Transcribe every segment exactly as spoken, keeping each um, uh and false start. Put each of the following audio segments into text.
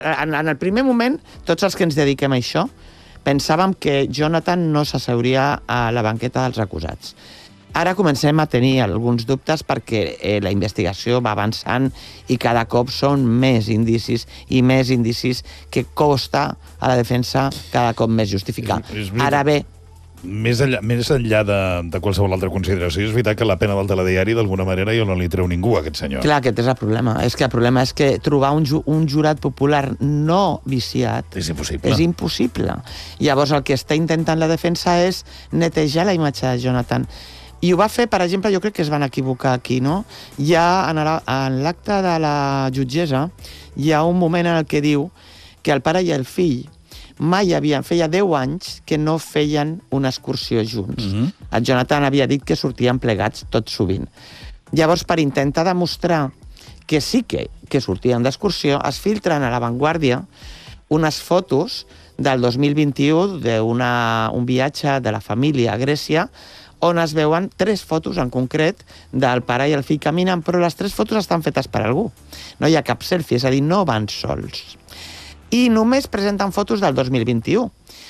En, en el primer moment, tots els que ens dediquem a això, pensàvem que Jonathan no s'asseuria a la banqueta dels acusats. Ara comencem a tenir alguns dubtes perquè eh, la investigació va avançant i cada cop són més indicis i més indicis que costa a la defensa cada cop més justificar. Ara bé, Més enllà, més enllà de, de qualsevol altra consideració, és veritat que la pena del telediari, d'alguna manera, jo no li treu ningú a aquest senyor. Clar, aquest és el problema. És que el problema és que trobar un, ju un jurat popular no viciat és impossible. És impossible. Llavors, el que està intentant la defensa és netejar la imatge de Jonathan. I ho va fer, per exemple, jo crec que es van equivocar aquí, no? Hi ha, en l'acte de la jutgessa, hi ha un moment en el que diu que el pare i el fill mai havien, feia deu anys que no feien una excursió junts. Mm-hmm. El Jonathan havia dit que sortien plegats tot sovint. Llavors, per intentar demostrar que sí que, que sortien d'excursió, es filtren a La Vanguardia unes fotos del dos mil vint-i-u d'un viatge de la família a Grècia, on es veuen tres fotos en concret del pare i el fill caminant, però les tres fotos estan fetes per algú. No hi ha cap selfie, és a dir, no van sols. I només presenten fotos del dos mil vint-i-u.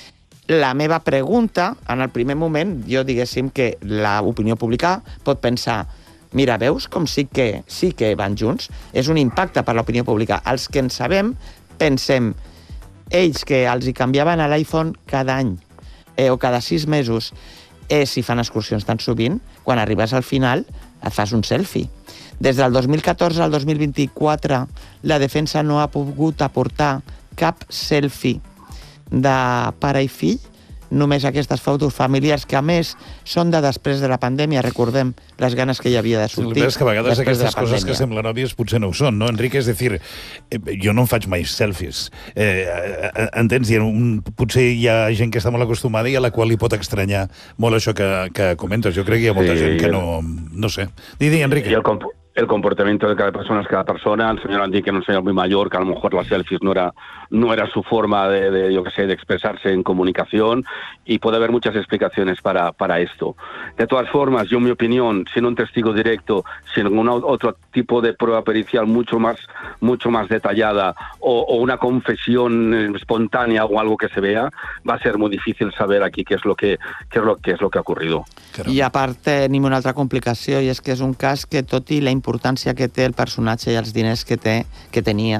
La meva pregunta, en el primer moment, jo diguéssim que l'opinió pública pot pensar mira, veus com sí que, sí que van junts? És un impacte per l'opinió pública. Els que en sabem, pensem, ells que els hi canviaven a l'iPhone cada any eh, o cada sis mesos, eh, si fan excursions tan sovint, quan arribes al final et fas un selfie. Des del dos mil catorze al dos mil vint-i-quatre, la defensa no ha pogut aportar cap selfie de pare i fill, només aquestes fotos familiars que, a més, són de després de la pandèmia. Recordem les ganes que hi havia de sortir. És que a vegades aquestes coses que semblen òbvies potser no ho són, no, Enrique? És a dir, jo no em faig mai selfies. Eh, entens? Un, potser hi ha gent que està molt acostumada i a la qual li pot estranyar molt això que, que comentes. Jo crec que hi ha molta sí, gent que no... No sé. Di, di, Enrique. El comportamiento de cada persona es cada persona. El señor Andy, que no es un señor muy mayor, que a lo mejor las selfies no era, no era su forma de, de, yo qué sé, de expresarse en comunicación, y puede haber muchas explicaciones para, para esto. De todas formas, yo, en mi opinión, sin un testigo directo, sin algún otro tipo de prueba pericial mucho más, mucho más detallada, o, o una confesión espontánea o algo que se vea, va a ser muy difícil saber aquí qué es lo que, qué es lo, qué es lo que ha ocurrido. I a part tenim una altra complicació, i és que és un cas que, tot i la importància que té el personatge i els diners que té, que tenia,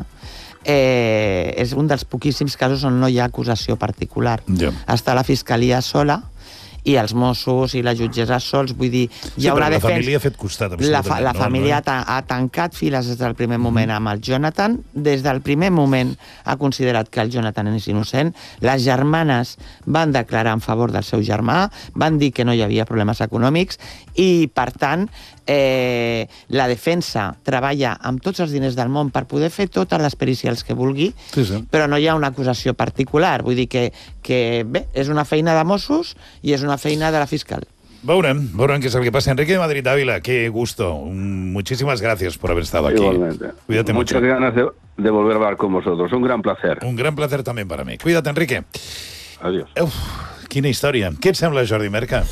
eh, és un dels poquíssims casos on no hi ha acusació particular. Yeah. Està la fiscalia sola i els Mossos i la jutgessa sols, vull dir, hi ha sí, una la defensa... família ha fet costat, la, fa, la no, família no, no. Ha, ha tancat files des del primer moment amb el Jonathan, des del primer moment ha considerat que el Jonathan és innocent, les germanes van declarar en favor del seu germà, van dir que no hi havia problemes econòmics, i, per tant, eh, la defensa treballa amb tots els diners del món per poder fer totes les pericials que vulgui, sí, sí. però no hi ha una acusació particular. Vull dir que, que bé, és una feina de Mossos i és una feina de la fiscal. Veurem, veurem qué es lo que pasa. Enrique de Madrid Ávila, qué gusto. Muchísimas gracias por haber estado aquí. Igualmente. Cuídate Muchas mucho. ganas de, de volver a hablar con vosotros. Un gran placer. Un gran placer también para mí. Cuídate, Enrique. Adiós. Uf, quina història. Què et sembla, Jordi Merca?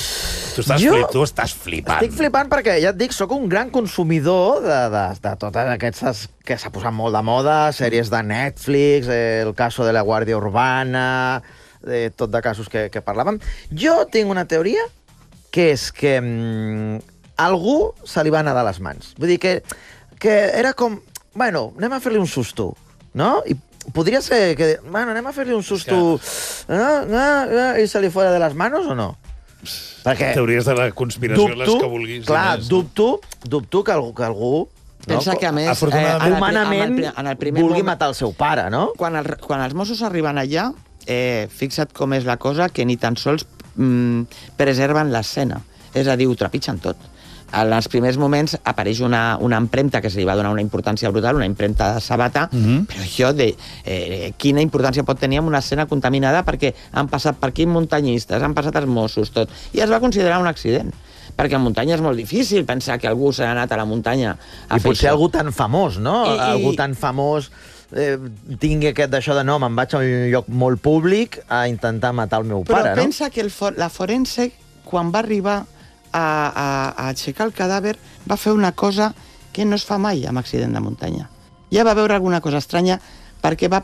Tu estàs, Jo flip, tu estàs flipant. Estic flipant perquè, ja et dic, sóc un gran consumidor de, de, de totes aquestes que s'ha posat molt de moda, sèries de Netflix, eh, el caso de la Guàrdia Urbana, de tot de casos que, que parlàvem. Jo tinc una teoria que és que mm, algú se li va anar de les mans. Vull dir que, que era com, bueno, anem a fer-li un susto, no? I podria ser que, bueno, anem a fer-li un susto, que... no, no, no, i se li fora de les manos o no? Perquè teories de la conspiració, dubto, les que vulguis. clar, més, dubto, dubto que algú, que algú Pensa no, que, a més, afortunadament, eh, humanament en el, en el primer vulgui moment, matar el seu pare, no? Quan, el, quan els Mossos arriben allà, eh, fixa't com és la cosa, que ni tan sols mm, preserven l'escena. És a dir, ho trepitgen tot. En els primers moments apareix una, una empremta que se li va donar una importància brutal, una empremta de sabata, mm-hmm. però això de eh, quina importància pot tenir en una escena contaminada perquè han passat per aquí muntanyistes, han passat els Mossos, tot, i es va considerar un accident. Perquè en muntanya és molt difícil pensar que algú s'ha anat a la muntanya a I fer potser això. algú tan famós, no? I, i... Algú tan famós eh, tingui aquest d'això de no, me'n vaig a un lloc molt públic a intentar matar el meu però pare, no? Però pensa que el for la forense, quan va arribar a, a, a aixecar el cadàver, va fer una cosa que no es fa mai amb accident de muntanya. Ja va veure alguna cosa estranya, perquè va